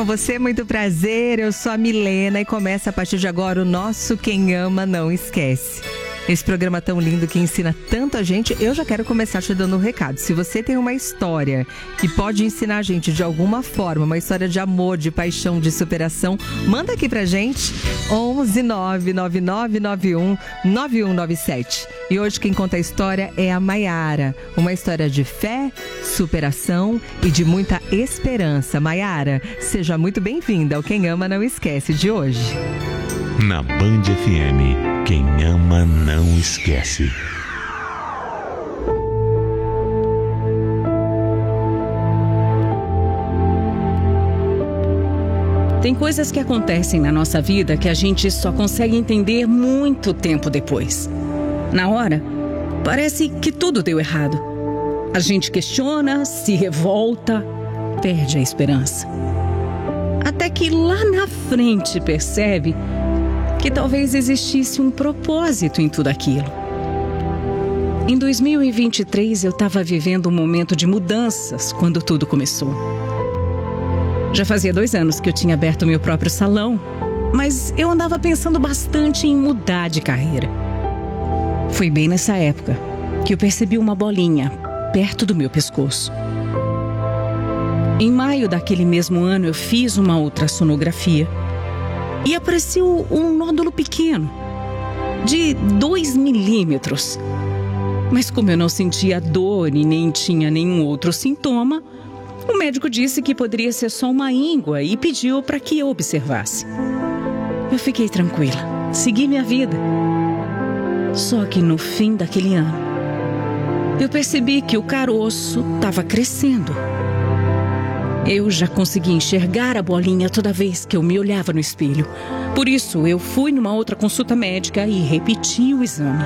com você, muito prazer. Eu sou a Milena e começa a partir de agora o nosso Quem Ama Não Esquece. Esse programa tão lindo que ensina tanto a gente. Eu já quero começar te dando um recado. Se você tem uma história que pode ensinar a gente de alguma forma, uma história de amor, de paixão, de superação, manda aqui pra gente. 11 99991 9197. E hoje quem conta a história é a Maiara. Uma história de fé, superação e de muita esperança. Maiara, seja muito bem-vinda ao Quem Ama Não Esquece de hoje. Na Band FM, quem ama não esquece. Tem coisas que acontecem na nossa vida que a gente só consegue entender muito tempo depois. Na hora, parece que tudo deu errado. A gente questiona, se revolta, perde a esperança. Até que lá na frente percebe que talvez existisse um propósito em tudo aquilo. Em 2023 eu estava vivendo um momento de mudanças quando tudo começou. Já fazia 2 anos que eu tinha aberto meu próprio salão, mas eu andava pensando bastante em mudar de carreira. Foi bem nessa época que eu percebi uma bolinha perto do meu pescoço. Em maio daquele mesmo ano eu fiz uma ultrassonografia e apareceu um nódulo pequeno, de 2 milímetros. Mas como eu não sentia dor e nem tinha nenhum outro sintoma, o médico disse que poderia ser só uma íngua e pediu para que eu observasse. Eu fiquei tranquila, segui minha vida. Só que no fim daquele ano, eu percebi que o caroço estava crescendo. Eu já conseguia enxergar a bolinha toda vez que eu me olhava no espelho. Por isso, eu fui numa outra consulta médica e repeti o exame.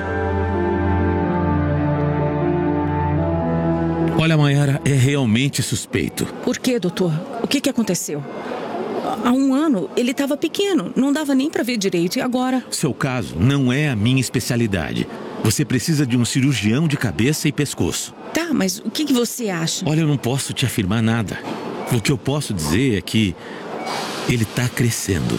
Olha, Maiara, é realmente suspeito. Por quê, doutor? O que aconteceu? Há 1 ano, ele estava pequeno, não dava nem para ver direito. E agora? Seu caso não é a minha especialidade. Você precisa de um cirurgião de cabeça e pescoço. Tá, mas o que você acha? Olha, eu não posso te afirmar nada. O que eu posso dizer é que ele está crescendo.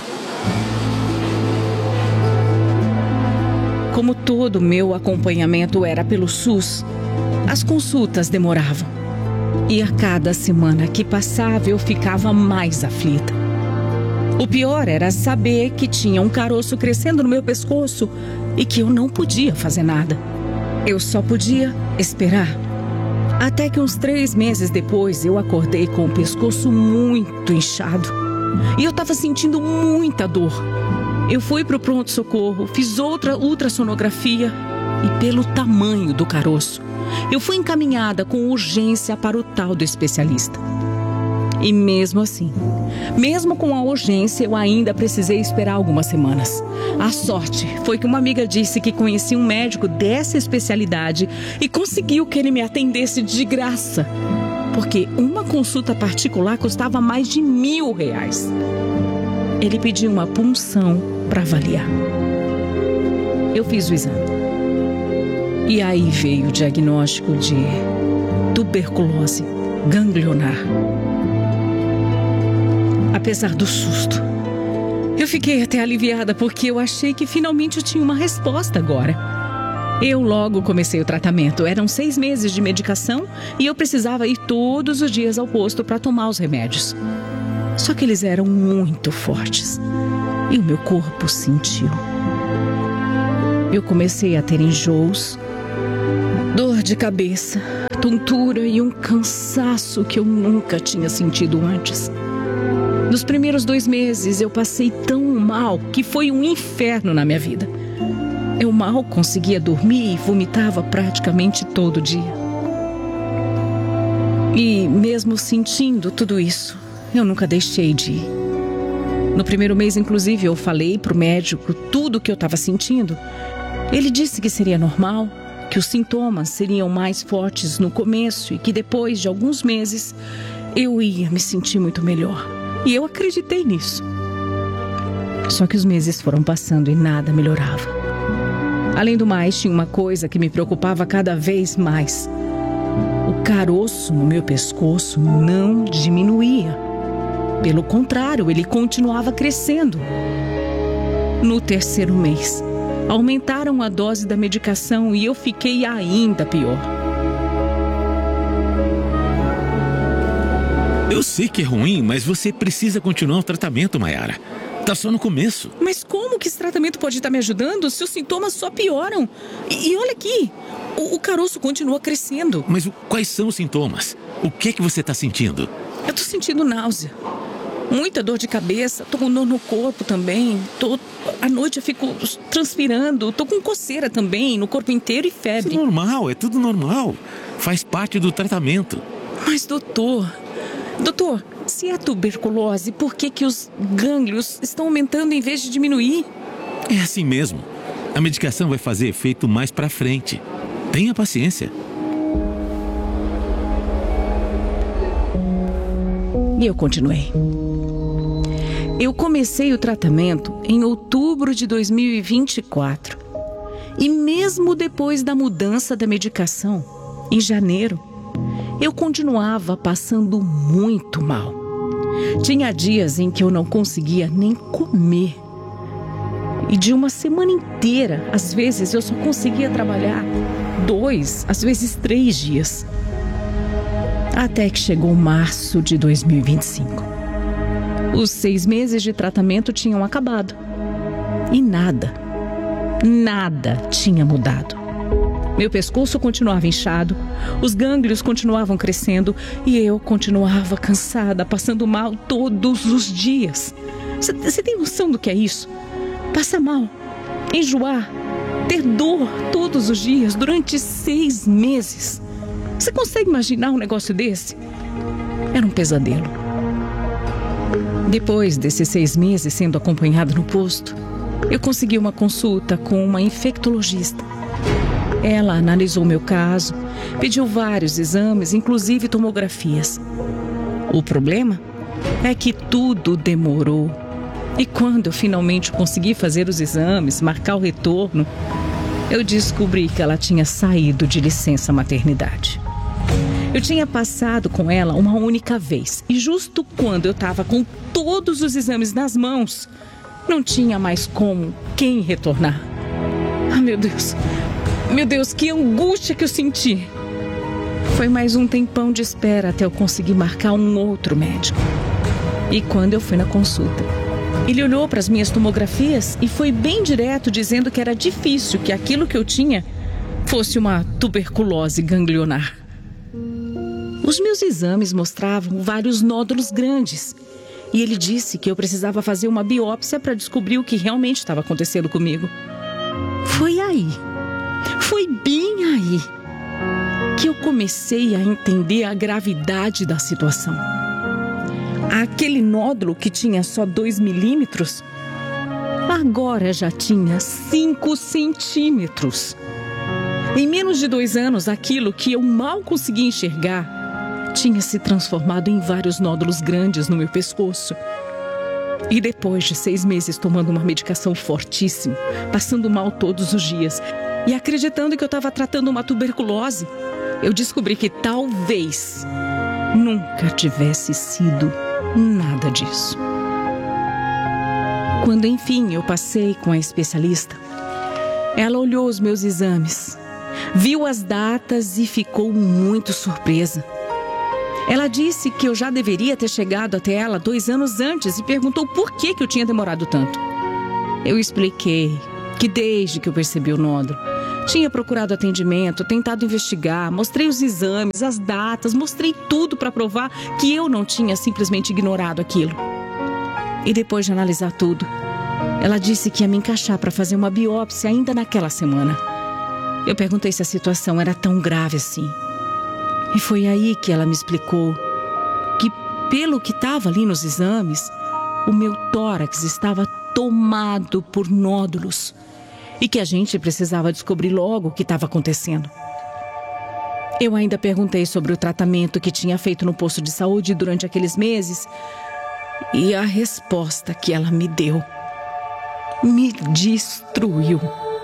Como todo meu acompanhamento era pelo SUS, as consultas demoravam. E a cada semana que passava eu ficava mais aflita. O pior era saber que tinha um caroço crescendo no meu pescoço e que eu não podia fazer nada. Eu só podia esperar. Até que uns 3 meses depois eu acordei com o pescoço muito inchado. E eu estava sentindo muita dor. Eu fui para o pronto-socorro, fiz outra ultrassonografia e pelo tamanho do caroço, eu fui encaminhada com urgência para o tal do especialista. E mesmo assim, mesmo com a urgência, eu ainda precisei esperar algumas semanas. A sorte foi que uma amiga disse que conhecia um médico dessa especialidade e conseguiu que ele me atendesse de graça, porque uma consulta particular custava mais de R$1.000. Ele pediu uma punção para avaliar. Eu fiz o exame. E aí veio o diagnóstico de tuberculose ganglionar. Apesar do susto, eu fiquei até aliviada porque eu achei que finalmente eu tinha uma resposta agora. Eu logo comecei o tratamento. Eram 6 meses de medicação e eu precisava ir todos os dias ao posto para tomar os remédios. Só que eles eram muito fortes e o meu corpo sentiu. Eu comecei a ter enjoos, dor de cabeça, tontura e um cansaço que eu nunca tinha sentido antes. Nos primeiros 2 meses eu passei tão mal que foi um inferno na minha vida. Eu mal conseguia dormir e vomitava praticamente todo dia. E mesmo sentindo tudo isso, eu nunca deixei de ir. No primeiro mês, inclusive, eu falei pro médico tudo o que eu estava sentindo. Ele disse que seria normal, que os sintomas seriam mais fortes no começo e que depois de alguns meses eu ia me sentir muito melhor. E eu acreditei nisso. Só que os meses foram passando e nada melhorava. Além do mais, tinha uma coisa que me preocupava cada vez mais. O caroço no meu pescoço não diminuía. Pelo contrário, ele continuava crescendo. No 3º mês, aumentaram a dose da medicação e eu fiquei ainda pior. Eu sei que é ruim, mas você precisa continuar o tratamento, Mayara. Tá só no começo. Mas como que esse tratamento pode estar me ajudando se os sintomas só pioram? E olha aqui, o caroço continua crescendo. Mas quais são os sintomas? O que é que você tá sentindo? Eu tô sentindo náusea, muita dor de cabeça, tô com dor no corpo também. À noite eu fico transpirando, tô com coceira também no corpo inteiro e febre. Isso é normal, é tudo normal. Faz parte do tratamento. Mas doutor, se é tuberculose, por que os gânglios estão aumentando em vez de diminuir? É assim mesmo. A medicação vai fazer efeito mais pra frente. Tenha paciência. E eu continuei. Eu comecei o tratamento em outubro de 2024. E mesmo depois da mudança da medicação, em janeiro, eu continuava passando muito mal. Tinha dias em que eu não conseguia nem comer. E de uma semana inteira, às vezes, eu só conseguia trabalhar 2, às vezes 3 dias. Até que chegou março de 2025. Os 6 meses de tratamento tinham acabado. E nada tinha mudado. Meu pescoço continuava inchado, os gânglios continuavam crescendo e eu continuava cansada, passando mal todos os dias. Você tem noção do que é isso? Passar mal, enjoar, ter dor todos os dias durante 6 meses. Você consegue imaginar um negócio desse? Era um pesadelo. Depois desses 6 meses sendo acompanhada no posto, eu consegui uma consulta com uma infectologista. Ela analisou meu caso, pediu vários exames, inclusive tomografias. O problema é que tudo demorou. E quando eu finalmente consegui fazer os exames, marcar o retorno, eu descobri que ela tinha saído de licença maternidade. Eu tinha passado com ela uma única vez e justo quando eu estava com todos os exames nas mãos, não tinha mais quem retornar. Ah, meu Deus, que angústia que eu senti. Foi mais um tempão de espera até eu conseguir marcar um outro médico. E quando eu fui na consulta, ele olhou para as minhas tomografias e foi bem direto dizendo que era difícil que aquilo que eu tinha fosse uma tuberculose ganglionar. Os meus exames mostravam vários nódulos grandes e ele disse que eu precisava fazer uma biópsia para descobrir o que realmente estava acontecendo comigo. Foi bem aí que eu comecei a entender a gravidade da situação. Aquele nódulo que tinha só 2 milímetros, agora já tinha 5 centímetros. Em menos de 2 anos, aquilo que eu mal conseguia enxergar tinha se transformado em vários nódulos grandes no meu pescoço. E depois de 6 meses tomando uma medicação fortíssima, passando mal todos os dias e acreditando que eu estava tratando uma tuberculose, eu descobri que talvez nunca tivesse sido nada disso. Quando enfim eu passei com a especialista, ela olhou os meus exames, viu as datas e ficou muito surpresa. Ela disse que eu já deveria ter chegado até ela 2 anos antes e perguntou por que eu tinha demorado tanto. Eu expliquei que desde que eu percebi o nódulo, tinha procurado atendimento, tentado investigar, mostrei os exames, as datas, mostrei tudo para provar que eu não tinha simplesmente ignorado aquilo. E depois de analisar tudo, ela disse que ia me encaixar para fazer uma biópsia ainda naquela semana. Eu perguntei se a situação era tão grave assim. E foi aí que ela me explicou que, pelo que estava ali nos exames, o meu tórax estava tomado por nódulos e que a gente precisava descobrir logo o que estava acontecendo. Eu ainda perguntei sobre o tratamento que tinha feito no posto de saúde durante aqueles meses e a resposta que ela me deu me destruiu.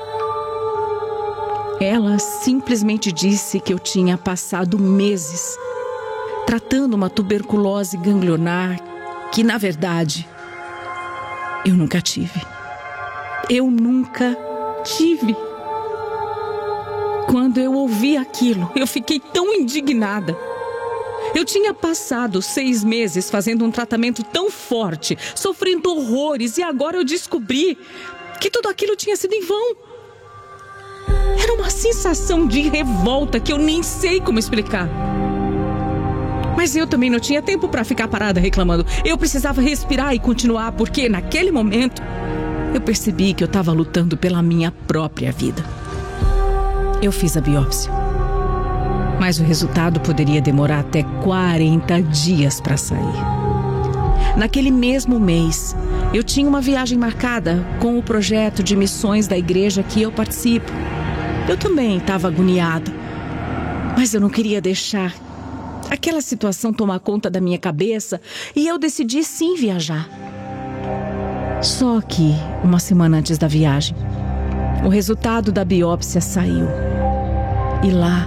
Ela simplesmente disse que eu tinha passado meses tratando uma tuberculose ganglionar que, na verdade, eu nunca tive. Eu nunca tive. Quando eu ouvi aquilo, eu fiquei tão indignada. Eu tinha passado 6 meses fazendo um tratamento tão forte, sofrendo horrores, e agora eu descobri que tudo aquilo tinha sido em vão. Era uma sensação de revolta que eu nem sei como explicar. Mas eu também não tinha tempo para ficar parada reclamando. Eu precisava respirar e continuar, porque naquele momento eu percebi que eu estava lutando pela minha própria vida. Eu fiz a biópsia, mas o resultado poderia demorar até 40 dias para sair. Naquele mesmo mês, eu tinha uma viagem marcada com o projeto de missões da igreja que eu participo. Eu também estava agoniada, mas eu não queria deixar aquela situação tomar conta da minha cabeça, e eu decidi sim viajar. Só que, uma semana antes da viagem, o resultado da biópsia saiu. E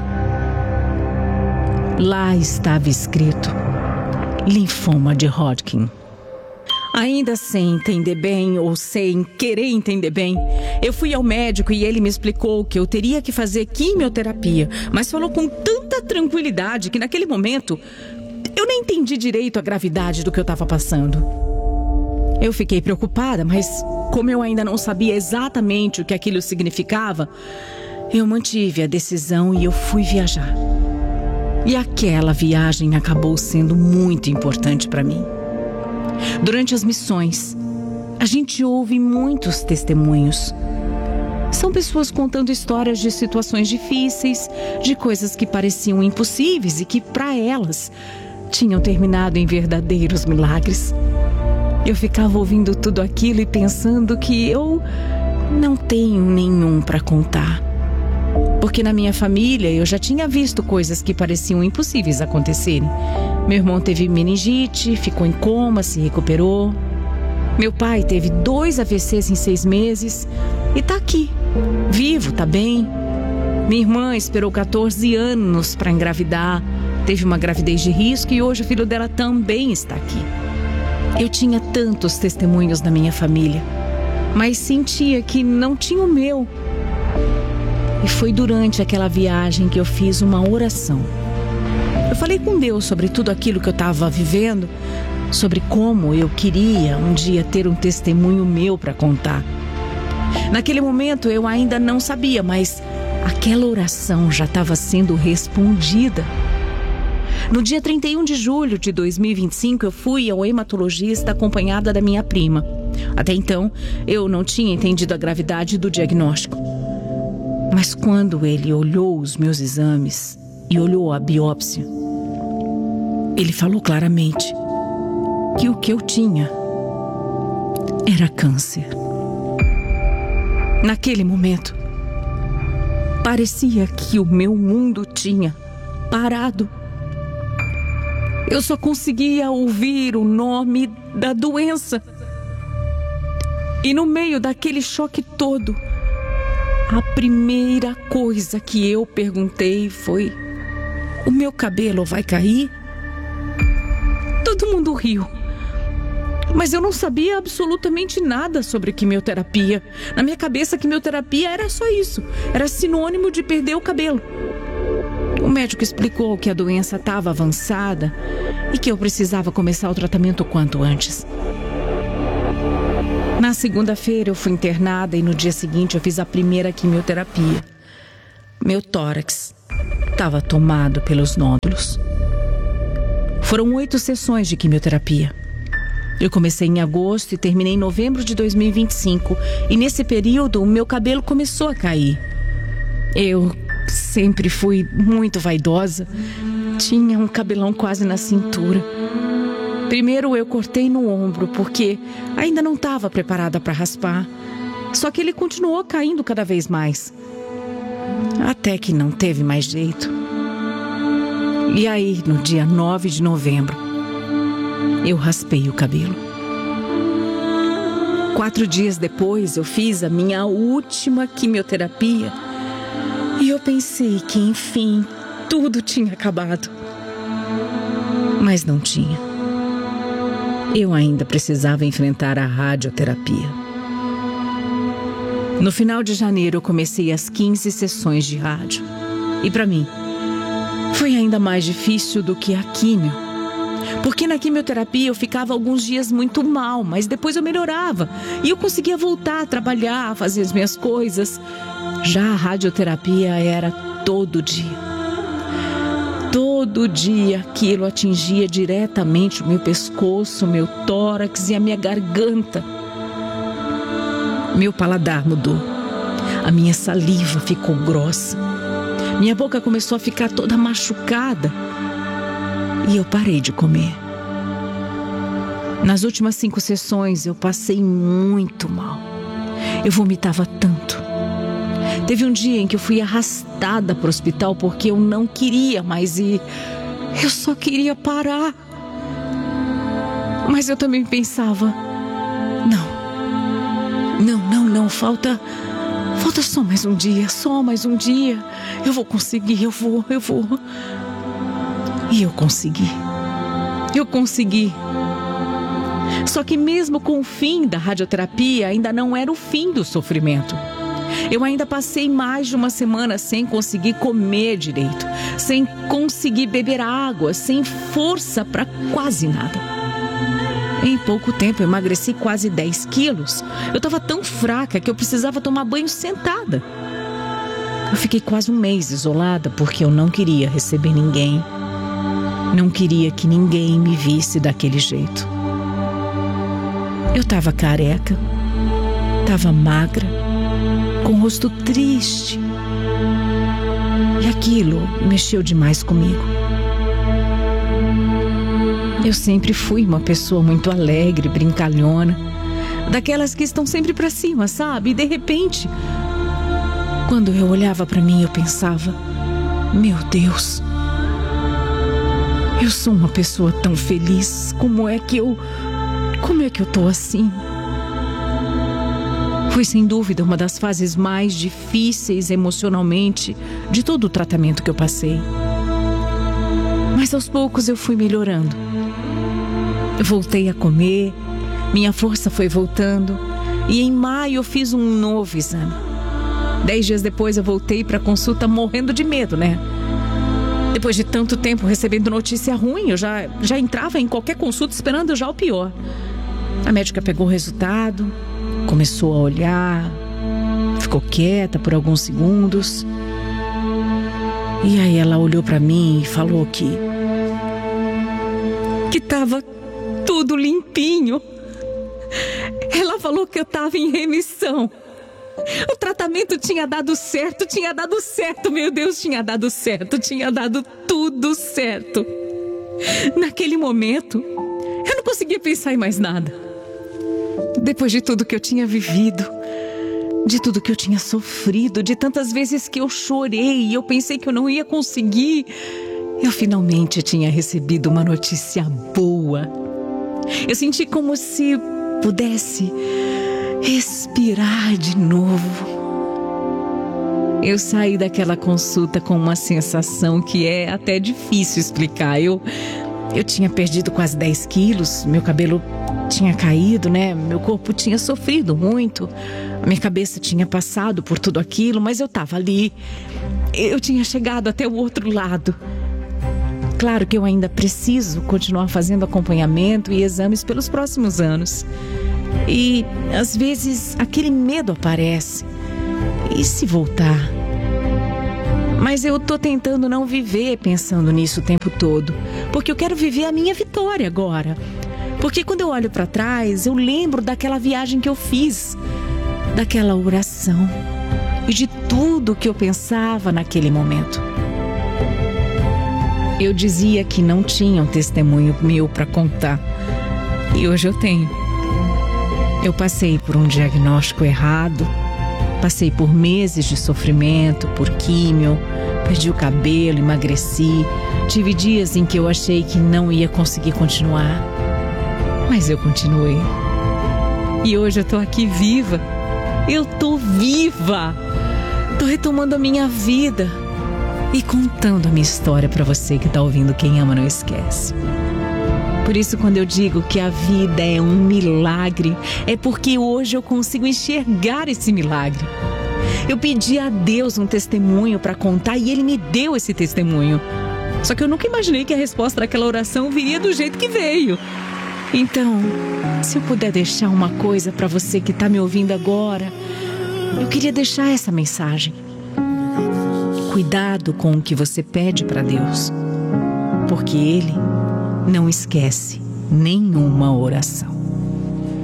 lá estava escrito: linfoma de Hodgkin. Ainda sem entender bem, ou sem querer entender bem, eu fui ao médico e ele me explicou que eu teria que fazer quimioterapia, mas falou com tanta tranquilidade que naquele momento eu nem entendi direito a gravidade do que eu estava passando. Eu fiquei preocupada, mas como eu ainda não sabia exatamente o que aquilo significava, eu mantive a decisão e eu fui viajar. E aquela viagem acabou sendo muito importante para mim. Durante as missões, a gente ouve muitos testemunhos. São pessoas contando histórias de situações difíceis, de coisas que pareciam impossíveis e que, para elas, tinham terminado em verdadeiros milagres. Eu ficava ouvindo tudo aquilo e pensando que eu não tenho nenhum para contar. Porque na minha família eu já tinha visto coisas que pareciam impossíveis acontecerem. Meu irmão teve meningite, ficou em coma, se recuperou. Meu pai teve 2 AVCs em 6 meses e tá aqui, vivo, tá bem. Minha irmã esperou 14 anos para engravidar, teve uma gravidez de risco e hoje o filho dela também está aqui. Eu tinha tantos testemunhos na minha família, mas sentia que não tinha o meu. E foi durante aquela viagem que eu fiz uma oração. Eu falei com Deus sobre tudo aquilo que eu estava vivendo, sobre como eu queria um dia ter um testemunho meu para contar. Naquele momento eu ainda não sabia, mas aquela oração já estava sendo respondida. No dia 31 de julho de 2025, eu fui ao hematologista acompanhada da minha prima. Até então, eu não tinha entendido a gravidade do diagnóstico. Mas quando ele olhou os meus exames e olhou a biópsia, ele falou claramente que o que eu tinha era câncer. Naquele momento, parecia que o meu mundo tinha parado. Eu só conseguia ouvir o nome da doença. E no meio daquele choque todo, a primeira coisa que eu perguntei foi: o meu cabelo vai cair? Todo mundo riu. Mas eu não sabia absolutamente nada sobre quimioterapia. Na minha cabeça, quimioterapia era só isso. Era sinônimo de perder o cabelo. O médico explicou que a doença estava avançada e que eu precisava começar o tratamento o quanto antes. Na segunda-feira eu fui internada e no dia seguinte eu fiz a primeira quimioterapia. Meu tórax estava tomado pelos nódulos. Foram 8 sessões de quimioterapia. Eu comecei em agosto e terminei em novembro de 2025. E nesse período o meu cabelo começou a cair. Eu sempre fui muito vaidosa. Tinha um cabelão quase na cintura. Primeiro eu cortei no ombro porque ainda não estava preparada para raspar. Só que ele continuou caindo cada vez mais. Até que não teve mais jeito. E aí, no dia 9 de novembro, eu raspei o cabelo. 4 dias depois, eu fiz a minha última quimioterapia. E eu pensei que, enfim, tudo tinha acabado. Mas não tinha. eu ainda precisava enfrentar a radioterapia. No final de janeiro, eu comecei as 15 sessões de rádio. E para mim, foi ainda mais difícil do que a químio. Porque na quimioterapia eu ficava alguns dias muito mal, mas depois eu melhorava. E eu conseguia voltar a trabalhar, a fazer as minhas coisas. Já a radioterapia era todo dia. Todo dia aquilo atingia diretamente o meu pescoço, o meu tórax e a minha garganta. Meu paladar mudou. A minha saliva ficou grossa. Minha boca começou a ficar toda machucada. E eu parei de comer. Nas últimas 5 sessões eu passei muito mal. Eu vomitava tanto. Teve um dia em que eu fui arrastada para o hospital porque eu não queria mais ir. Eu só queria parar. Mas eu também pensava, não, falta só mais um dia, eu vou conseguir, eu vou. E eu consegui. Só que mesmo com o fim da radioterapia, ainda não era o fim do sofrimento. Eu ainda passei mais de uma semana sem conseguir comer direito, sem conseguir beber água, sem força para quase nada. Em pouco tempo eu emagreci quase 10 quilos. Eu estava tão fraca que eu precisava tomar banho sentada. Eu fiquei quase um mês isolada porque eu não queria receber ninguém. Não queria que ninguém me visse daquele jeito. Eu estava careca, estava magra, com o rosto triste. E aquilo mexeu demais comigo. Eu sempre fui uma pessoa muito alegre, brincalhona, daquelas que estão sempre pra cima, sabe? E de repente, quando eu olhava pra mim, eu pensava, meu Deus, eu sou uma pessoa tão feliz, como é que eu tô assim? Foi sem dúvida uma das fases mais difíceis emocionalmente de todo o tratamento que eu passei. Mas aos poucos eu fui melhorando. Eu voltei a comer, minha força foi voltando e em maio eu fiz um novo exame. 10 dias depois eu voltei para a consulta morrendo de medo, né? Depois de tanto tempo recebendo notícia ruim, eu já entrava em qualquer consulta esperando já o pior. A médica pegou o resultado, começou a olhar, ficou quieta por alguns segundos. E aí ela olhou para mim e falou que estava tudo limpinho. Ela falou que eu estava em remissão. O tratamento tinha dado certo, meu Deus, tinha dado tudo certo. Naquele momento, eu não conseguia pensar em mais nada. Depois de tudo que eu tinha vivido, de tudo que eu tinha sofrido, de tantas vezes que eu chorei e eu pensei que eu não ia conseguir, eu finalmente tinha recebido uma notícia boa. Eu senti como se pudesse respirar de novo. Eu saí daquela consulta com uma sensação que é até difícil explicar. Eu tinha perdido quase 10 quilos, meu cabelo tinha caído, né? Meu corpo tinha sofrido muito, a minha cabeça tinha passado por tudo aquilo, mas eu estava ali. Eu tinha chegado até o outro lado. Claro que eu ainda preciso continuar fazendo acompanhamento e exames pelos próximos anos. E, às vezes, aquele medo aparece. E se voltar? Mas eu tô tentando não viver pensando nisso o tempo todo. Porque eu quero viver a minha vitória agora. Porque quando eu olho para trás, eu lembro daquela viagem que eu fiz. Daquela oração. E de tudo que eu pensava naquele momento. Eu dizia que não tinha um testemunho meu para contar. E hoje eu tenho. Eu passei por um diagnóstico errado. Passei por meses de sofrimento, por químio. Perdi o cabelo, emagreci. Tive dias em que eu achei que não ia conseguir continuar. Mas eu continuei. E hoje eu tô aqui viva. Eu tô viva. Tô retomando a minha vida. E contando a minha história para você que tá ouvindo Quem Ama Não Esquece. Por isso, quando eu digo que a vida é um milagre, é porque hoje eu consigo enxergar esse milagre. Eu pedi a Deus um testemunho para contar e Ele me deu esse testemunho. Só que eu nunca imaginei que a resposta daquela oração viria do jeito que veio. Então, se eu puder deixar uma coisa para você que está me ouvindo agora, eu queria deixar essa mensagem. Cuidado com o que você pede para Deus, porque Ele não esquece nenhuma oração.